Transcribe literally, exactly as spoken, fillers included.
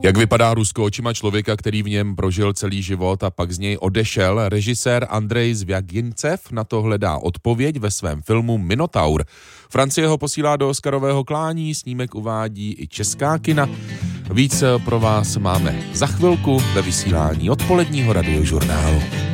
Jak vypadá Rusko očima člověka, který v něm prožil celý život a pak z něj odešel? Režisér Andrej Zvjagincev na to hledá odpověď ve svém filmu Minotaur. Francie ho posílá do Oscarového klání, snímek uvádí i česká kina. Víc pro vás máme za chvilku ve vysílání odpoledního radiožurnálu.